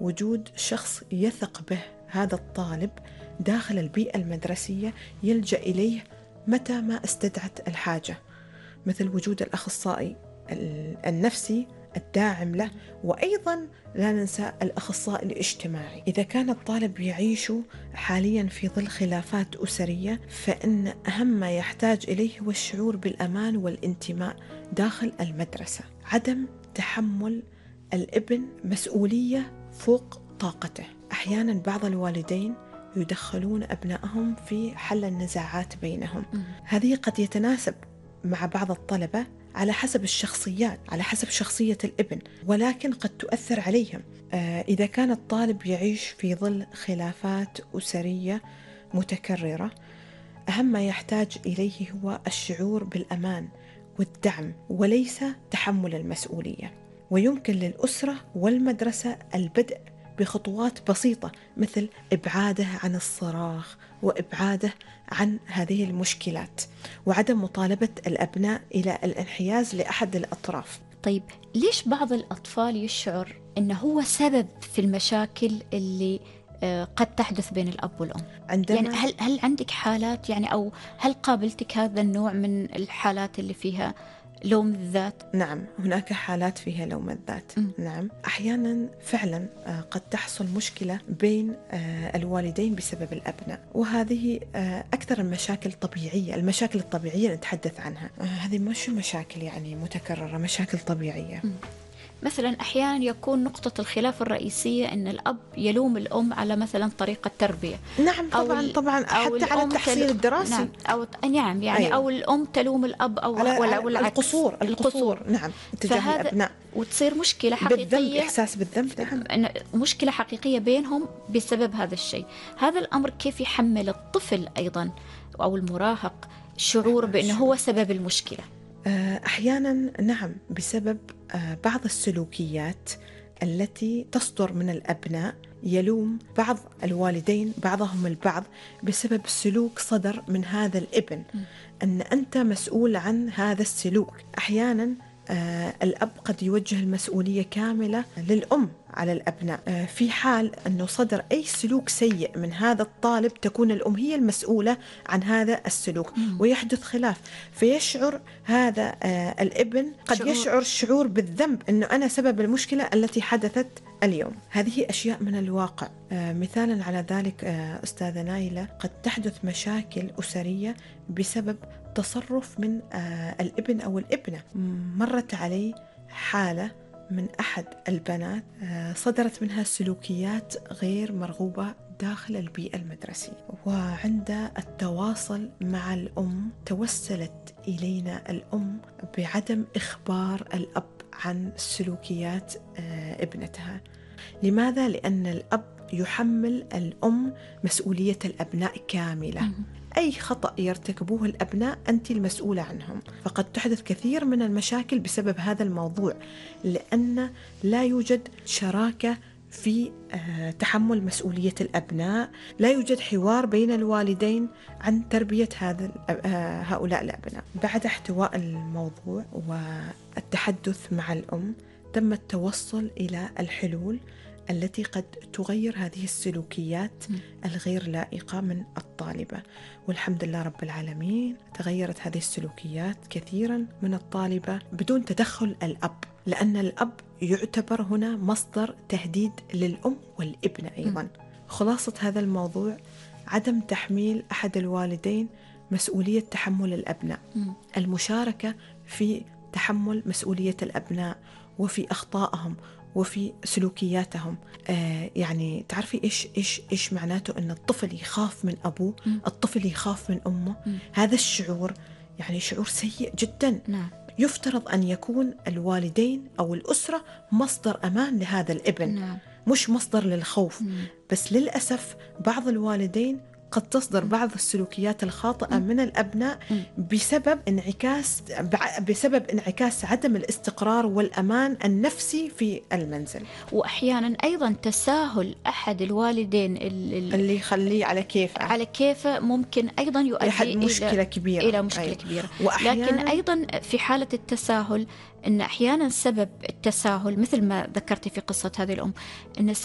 وجود شخص يثق به هذا الطالب داخل البيئة المدرسية يلجأ إليه متى ما استدعت الحاجة، مثل وجود الأخصائي النفسي الداعم له، وأيضا لا ننسى الأخصائي الاجتماعي. إذا كان الطالب يعيش حاليا في ظل خلافات أسرية، فإن أهم ما يحتاج إليه هو الشعور بالأمان والانتماء داخل المدرسة. عدم تحمل الابن مسؤولية فوق طاقته. أحيانا بعض الوالدين يدخلون أبنائهم في حل النزاعات بينهم. هذه قد يتناسب مع بعض الطلبة على حسب الشخصيات، على حسب شخصية الابن، ولكن قد تؤثر عليهم. إذا كان الطالب يعيش في ظل خلافات أسرية متكررة، أهم ما يحتاج إليه هو الشعور بالأمان والدعم وليس تحمل المسؤولية. ويمكن للأسرة والمدرسة البدء بخطوات بسيطة، مثل إبعاده عن الصراخ وإبعاده عن هذه المشكلات، وعدم مطالبة الأبناء إلى الانحياز لأحد الأطراف. طيب ليش بعض الأطفال يشعر أنه هو سبب في المشاكل اللي قد تحدث بين الأب والأم؟ يعني هل عندك حالات، يعني أو هل قابلتك هذا النوع من الحالات اللي فيها لوم الذات؟ نعم، هناك حالات فيها لوم الذات. نعم، أحيانا فعلا قد تحصل مشكلة بين الوالدين بسبب الأبناء، وهذه أكثر المشاكل طبيعية. المشاكل الطبيعية نتحدث عنها، هذه مش مشاكل يعني متكررة، مشاكل طبيعية. مثلا أحيانا يكون نقطة الخلاف الرئيسية أن الأب يلوم الأم على مثلا طريقة التربية. نعم، طبعا حتى على التحصيل الدراسي. نعم، نعم يعني أيوة. أو الأم تلوم الأب أو القصور نعم تجاه الأبناء، وتصير مشكلة حقيقية، بالذنب، إحساس بالذنب. نعم، مشكلة حقيقية بينهم بسبب هذا الشيء. هذا الأمر كيف يحمل الطفل أيضا أو المراهق شعور بأنه هو سبب المشكلة؟ أحيانا نعم، بسبب بعض السلوكيات التي تصدر من الأبناء. يلوم بعض الوالدين بعضهم البعض بسبب سلوك صدر من هذا الابن، أن أنت مسؤول عن هذا السلوك. أحيانا الأب قد يوجه المسؤولية كاملة للأم على الأبناء. في حال أنه صدر أي سلوك سيء من هذا الطالب، تكون الأم هي المسؤولة عن هذا السلوك، ويحدث خلاف، فيشعر هذا الابن قد يشعر شعور بالذنب أنه أنا سبب المشكلة التي حدثت اليوم. هذه أشياء من الواقع. مثالا على ذلك أستاذة نايلة، قد تحدث مشاكل أسرية بسبب تصرف من الابن أو الابنة. مرت علي حالة من أحد البنات صدرت منها سلوكيات غير مرغوبة داخل البيئة المدرسية، وعند التواصل مع الأم توسلت إلينا الأم بعدم إخبار الأب عن سلوكيات ابنتها. لماذا؟ لأن الأب يحمل الأم مسؤولية الأبناء كاملة. أي خطأ يرتكبوه الأبناء أنت المسؤولة عنهم. فقد تحدث كثير من المشاكل بسبب هذا الموضوع، لأن لا يوجد شراكة في تحمل مسؤولية الأبناء، لا يوجد حوار بين الوالدين عن تربية هؤلاء الأبناء. بعد احتواء الموضوع والتحدث مع الأم، تم التوصل إلى الحلول التي قد تغير هذه السلوكيات الغير لائقة من الطالبة. والحمد لله رب العالمين تغيرت هذه السلوكيات كثيرا من الطالبة بدون تدخل الأب، لأن الأب يعتبر هنا مصدر تهديد للأم والابن أيضا. خلاصة هذا الموضوع عدم تحميل أحد الوالدين مسؤولية تحمل الأبناء، المشاركة في تحمل مسؤولية الأبناء وفي أخطائهم وفي سلوكياتهم. يعني تعرفي إيش معناته أن الطفل يخاف من أبوه، الطفل يخاف من أمه. هذا الشعور يعني شعور سيء جدا. يفترض أن يكون الوالدين أو الأسرة مصدر أمان لهذا الابن، مش مصدر للخوف. بس للأسف بعض الوالدين قد تصدر بعض السلوكيات الخاطئة من الأبناء بسبب انعكاس عدم الاستقرار والأمان النفسي في المنزل. وأحيانا أيضا تساهل أحد الوالدين اللي يخليه على كيفه ممكن أيضا يؤدي إلى مشكلة كبيرة. كبيرة. لكن أيضا في حالة التساهل، إن أحيانا سبب التساهل مثل ما ذكرتي في قصة هذه الأم، إن